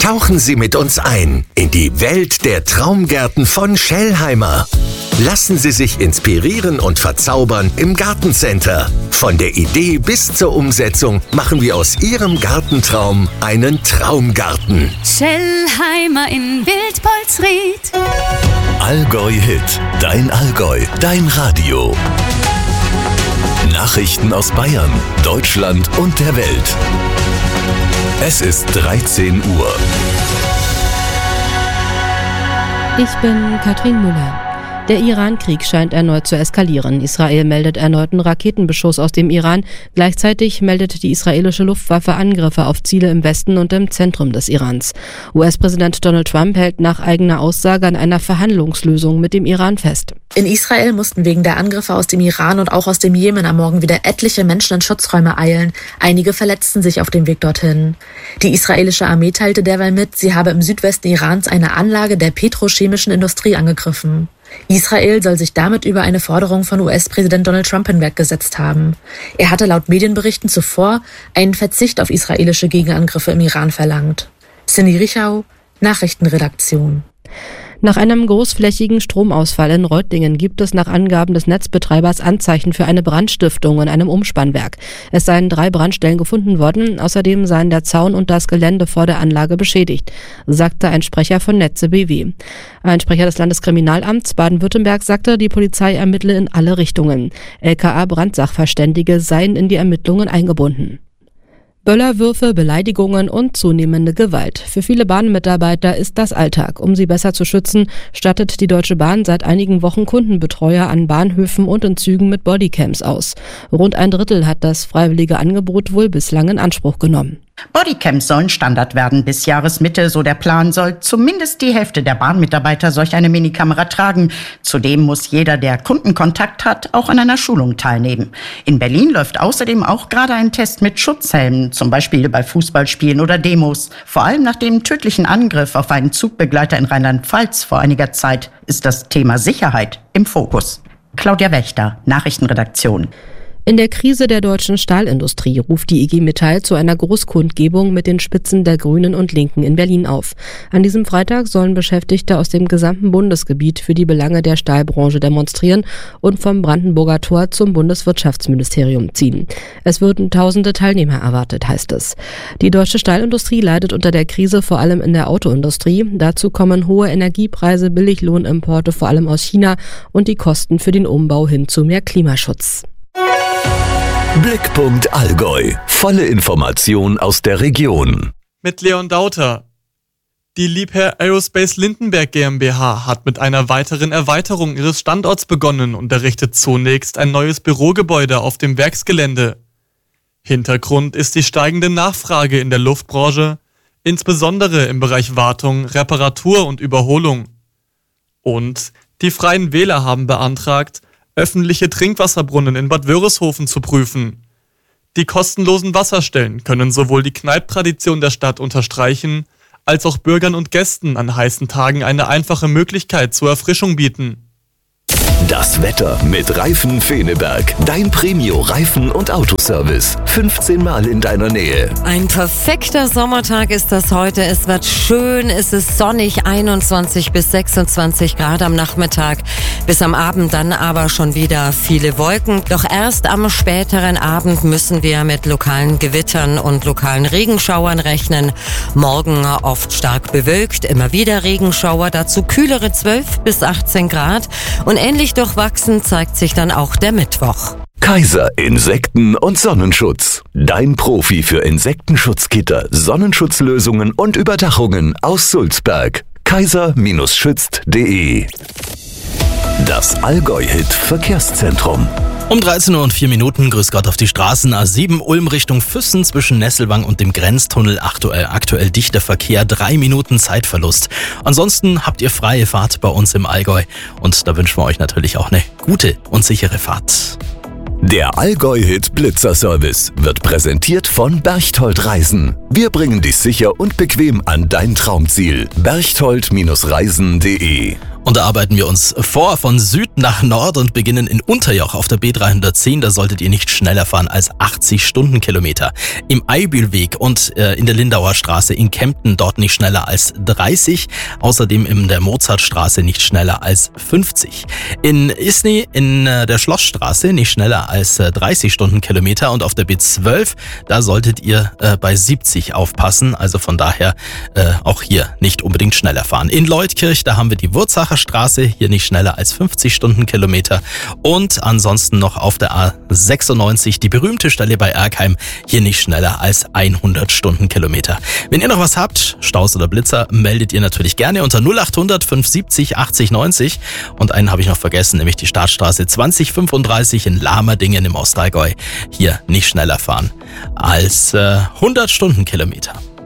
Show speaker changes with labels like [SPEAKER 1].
[SPEAKER 1] Tauchen Sie mit uns ein in die Welt der Traumgärten von Schellheimer. Lassen Sie sich inspirieren und verzaubern im Gartencenter. Von der Idee bis zur Umsetzung machen wir aus Ihrem Gartentraum einen Traumgarten.
[SPEAKER 2] Schellheimer in Wildpolsried.
[SPEAKER 1] Allgäu Hit, dein Allgäu, dein Radio. Nachrichten aus Bayern, Deutschland und der Welt. Es ist 13 Uhr.
[SPEAKER 3] Ich bin Katrin Müller. Der Iran-Krieg scheint erneut zu eskalieren. Israel meldet erneuten Raketenbeschuss aus dem Iran. Gleichzeitig meldet die israelische Luftwaffe Angriffe auf Ziele im Westen und im Zentrum des Irans. US-Präsident Donald Trump hält nach eigener Aussage an einer Verhandlungslösung mit dem Iran fest.
[SPEAKER 4] In Israel mussten wegen der Angriffe aus dem Iran und auch aus dem Jemen am Morgen wieder etliche Menschen in Schutzräume eilen. Einige verletzten sich auf dem Weg dorthin. Die israelische Armee teilte derweil mit, sie habe im Südwesten Irans eine Anlage der petrochemischen Industrie angegriffen. Israel soll sich damit über eine Forderung von US-Präsident Donald Trump hinweggesetzt haben. Er hatte laut Medienberichten zuvor einen Verzicht auf israelische Gegenangriffe im Iran verlangt. Cindy Richau, Nachrichtenredaktion.
[SPEAKER 3] Nach einem großflächigen Stromausfall in Reutlingen gibt es nach Angaben des Netzbetreibers Anzeichen für eine Brandstiftung in einem Umspannwerk. Es seien 3 Brandstellen gefunden worden, außerdem seien der Zaun und das Gelände vor der Anlage beschädigt, sagte ein Sprecher von Netze BW. Ein Sprecher des Landeskriminalamts Baden-Württemberg sagte, die Polizei ermittle in alle Richtungen. LKA-Brandsachverständige seien in die Ermittlungen eingebunden. Böllerwürfe, Beleidigungen und zunehmende Gewalt. Für viele Bahnmitarbeiter ist das Alltag. Um sie besser zu schützen, stattet die Deutsche Bahn seit einigen Wochen Kundenbetreuer an Bahnhöfen und in Zügen mit Bodycams aus. Rund ein Drittel hat das freiwillige Angebot wohl bislang in Anspruch genommen.
[SPEAKER 5] Bodycams sollen Standard werden. Bis Jahresmitte, so der Plan, soll zumindest die Hälfte der Bahnmitarbeiter solch eine Minikamera tragen. Zudem muss jeder, der Kundenkontakt hat, auch an einer Schulung teilnehmen. In Berlin läuft außerdem auch gerade ein Test mit Schutzhelmen, zum Beispiel bei Fußballspielen oder Demos. Vor allem nach dem tödlichen Angriff auf einen Zugbegleiter in Rheinland-Pfalz vor einiger Zeit ist das Thema Sicherheit im Fokus. Claudia Wächter, Nachrichtenredaktion.
[SPEAKER 3] In der Krise der deutschen Stahlindustrie ruft die IG Metall zu einer Großkundgebung mit den Spitzen der Grünen und Linken in Berlin auf. An diesem Freitag sollen Beschäftigte aus dem gesamten Bundesgebiet für die Belange der Stahlbranche demonstrieren und vom Brandenburger Tor zum Bundeswirtschaftsministerium ziehen. Es würden tausende Teilnehmer erwartet, heißt es. Die deutsche Stahlindustrie leidet unter der Krise vor allem in der Autoindustrie. Dazu kommen hohe Energiepreise, Billiglohnimporte vor allem aus China und die Kosten für den Umbau hin zu mehr Klimaschutz.
[SPEAKER 1] Blickpunkt Allgäu. Volle Information aus der Region.
[SPEAKER 6] Mit Leon Dauter. Die Liebherr Aerospace Lindenberg GmbH hat mit einer weiteren Erweiterung ihres Standorts begonnen und errichtet zunächst ein neues Bürogebäude auf dem Werksgelände. Hintergrund ist die steigende Nachfrage in der Luftbranche, insbesondere im Bereich Wartung, Reparatur und Überholung. Und die Freien Wähler haben beantragt, öffentliche Trinkwasserbrunnen in Bad Wörishofen zu prüfen. Die kostenlosen Wasserstellen können sowohl die Kneipptradition der Stadt unterstreichen, als auch Bürgern und Gästen an heißen Tagen eine einfache Möglichkeit zur Erfrischung bieten.
[SPEAKER 1] Das Wetter mit Reifen Feneberg. Dein Premio-Reifen- und Autoservice. 15 Mal in deiner Nähe.
[SPEAKER 7] Ein perfekter Sommertag ist das heute. Es wird schön, es ist sonnig, 21 bis 26 Grad am Nachmittag. Bis am Abend dann aber schon wieder viele Wolken. Doch erst am späteren Abend müssen wir mit lokalen Gewittern und lokalen Regenschauern rechnen. Morgen oft stark bewölkt, immer wieder Regenschauer, dazu kühlere 12 bis 18 Grad. Und ähnlich durchwachsen zeigt sich dann auch der Mittwoch.
[SPEAKER 1] Kaiser Insekten- und Sonnenschutz. Dein Profi für Insektenschutzgitter, Sonnenschutzlösungen und Überdachungen aus Sulzberg. kaiser-schützt.de. Das Allgäu-Hit Verkehrszentrum.
[SPEAKER 8] Um 13:04 Uhr, grüß Gott auf die Straßen. A7 Ulm Richtung Füssen zwischen Nesselwang und dem Grenztunnel. Aktuell dichter Verkehr, 3 Minuten Zeitverlust. Ansonsten habt ihr freie Fahrt bei uns im Allgäu. Und da wünschen wir euch natürlich auch eine gute und sichere Fahrt.
[SPEAKER 1] Der Allgäu-Hit Blitzer-Service wird präsentiert von Berchtold Reisen. Wir bringen dich sicher und bequem an dein Traumziel. berchtold-reisen.de.
[SPEAKER 8] Und da arbeiten wir uns vor von Süd nach Nord und beginnen in Unterjoch auf der B310. Da solltet ihr nicht schneller fahren als 80 Stundenkilometer. Im Eibülweg und in der Lindauer Straße in Kempten dort nicht schneller als 30. Außerdem in der Mozartstraße nicht schneller als 50. In Isny in der Schlossstraße nicht schneller als 30 Stundenkilometer. Und auf der B12, da solltet ihr bei 70 aufpassen. Also von daher auch hier nicht unbedingt schneller fahren. In Leutkirch, da haben wir die Wurzacher Straße, hier nicht schneller als 50 Stundenkilometer. Und ansonsten noch auf der A96 die berühmte Stelle bei Erkheim, hier nicht schneller als 100 Stundenkilometer. Wenn ihr noch was habt, Staus oder Blitzer, meldet ihr natürlich gerne unter 0800 570 80 90. Und einen habe ich noch vergessen, nämlich die Startstraße 2035 in Lamerdingen im Ostallgäu. Hier nicht schneller fahren als 100 Stundenkilometer.